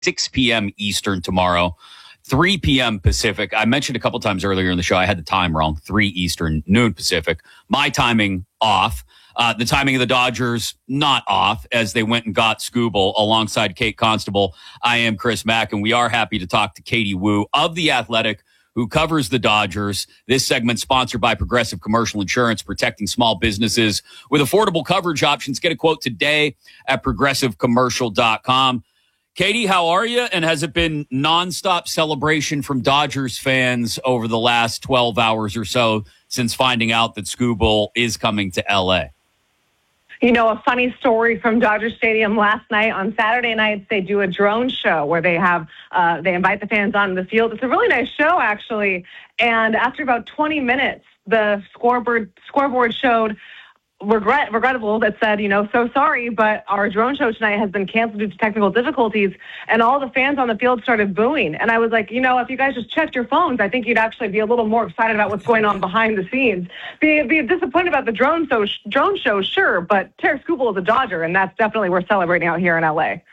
6 p.m. Eastern tomorrow, 3 p.m. Pacific. I mentioned a couple times earlier in the show, I had the time wrong, 3 Eastern, noon Pacific. My timing off. The timing of the Dodgers, not off, as they went and got Scooble alongside Kate Constable. I am Chris Mack, and we are happy to talk to Katie Woo of The Athletic, who covers the Dodgers. This segment sponsored by Progressive Commercial Insurance, protecting small businesses with affordable coverage options. Get a quote today at progressivecommercial.com. Katie, how are you? And has it been nonstop celebration from Dodgers fans over the last 12 hours or so since finding out that Scooble is coming to L.A.? You know, a funny story from Dodger Stadium last night. On Saturday nights, they do a drone show where they have they invite the fans onto the field. It's a really nice show, actually. And after about 20 minutes, the scoreboard showed regrettable that said, so sorry, but our drone show tonight has been canceled due to technical difficulties. And all the fans on the field started booing. And I was like, if you guys just checked your phones, I think you'd actually be a little more excited about what's going on behind the scenes. Be disappointed about the drone show, sure, but Tarik Skubal is a Dodger, and that's definitely worth celebrating out here in L.A.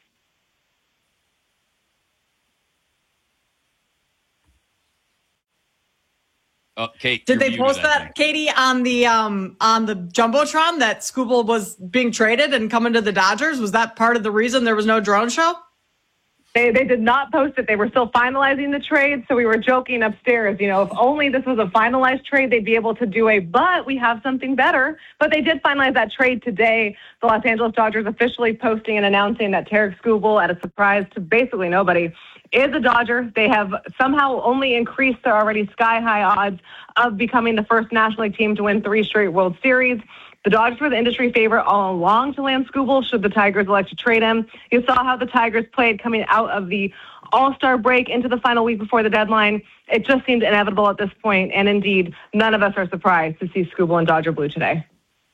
Kate, did they post that, Katie, on the Jumbotron that Scooble was being traded and coming to the Dodgers? Was that part of the reason there was no drone show? They did not post it. They were still finalizing the trade, so we were joking upstairs. If only this was a finalized trade, they'd be able to do but we have something better. But they did finalize that trade today. The Los Angeles Dodgers officially posting and announcing that Tarik Skubal, at a surprise to basically nobody, is a Dodger. They have somehow only increased their already sky-high odds of becoming the first National League team to win 3 straight World Series. The Dodgers were the industry favorite all along to land Skubal should the Tigers elect to trade him. You saw how the Tigers played coming out of the All-Star break into the final week before the deadline. It just seemed inevitable at this point, and indeed, none of us are surprised to see Skubal in Dodger blue today.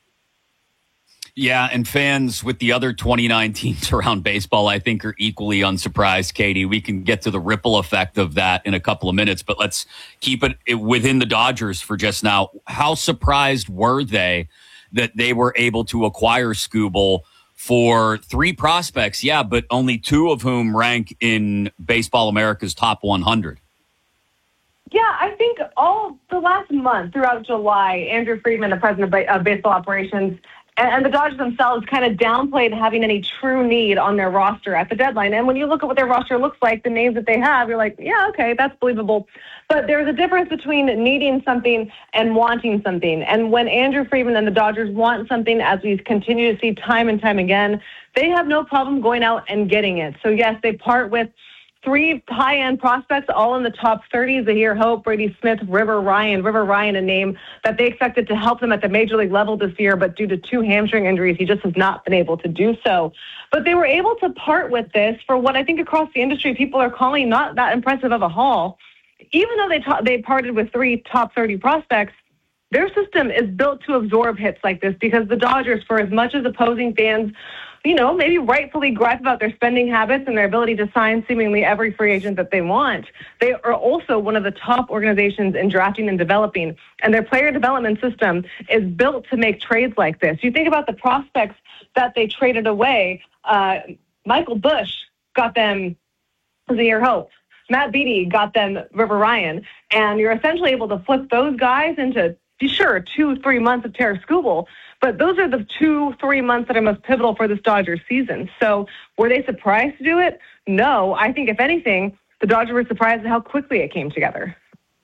Yeah, and fans with the other 29 teams around baseball, I think, are equally unsurprised, Katie. We can get to the ripple effect of that in a couple of minutes, but let's keep it within the Dodgers for just now. How surprised were they that they were able to acquire Skubal for 3 prospects? Yeah, but only 2 of whom rank in Baseball America's top 100. Yeah, I think all the last month throughout July, Andrew Friedman, the president of baseball operations, and the Dodgers themselves kind of downplayed having any true need on their roster at the deadline. And when you look at what their roster looks like, the names that they have, you're like, yeah, okay, that's believable. But there's a difference between needing something and wanting something. And when Andrew Friedman and the Dodgers want something, as we continue to see time and time again, they have no problem going out and getting it. So, yes, they part with 3 high-end prospects, all in the top 30. Zahir Hope, Brady Smith, River Ryan, a name that they expected to help them at the major league level this year, but due to 2 hamstring injuries, he just has not been able to do so. But they were able to part with this for what I think across the industry people are calling not that impressive of a haul. Even though they parted with 3 top 30 prospects, their system is built to absorb hits like this because the Dodgers, for as much as opposing fans maybe rightfully gripe about their spending habits and their ability to sign seemingly every free agent that they want, they are also one of the top organizations in drafting and developing. And their player development system is built to make trades like this. You think about the prospects that they traded away. Michael Busch got them Zahir Hope. Matt Beattie got them River Ryan. And you're essentially able to flip those guys into, sure, 2-3 months of Tarik Skubal. But those are the 2-3 months that are most pivotal for this Dodgers season. So were they surprised to do it? No. I think, if anything, the Dodgers were surprised at how quickly it came together.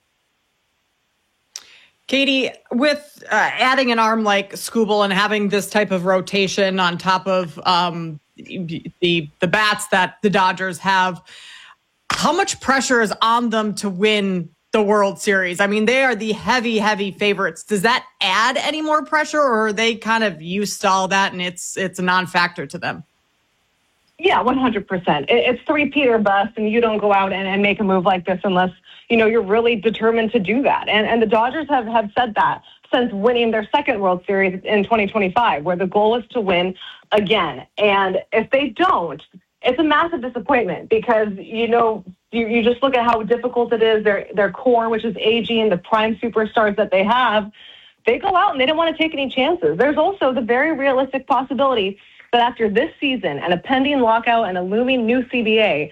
Katie, with adding an arm like Skubal and having this type of rotation on top of the bats that the Dodgers have, how much pressure is on them to win the World Series? I mean, they are the heavy favorites. Does that add any more pressure, or are they kind of used to all that and it's a non-factor to them? Yeah, 100%. It's 3-peat or bust, and you don't go out and make a move like this unless, you're really determined to do that. And the Dodgers have said that since winning their 2nd World Series in 2025, where the goal is to win again. And if they don't, it's a massive disappointment because, you just look at how difficult it is. Their core, which is aging, the prime superstars that they have, they go out and they don't want to take any chances. There's also the very realistic possibility But after this season and a pending lockout and a looming new CBA,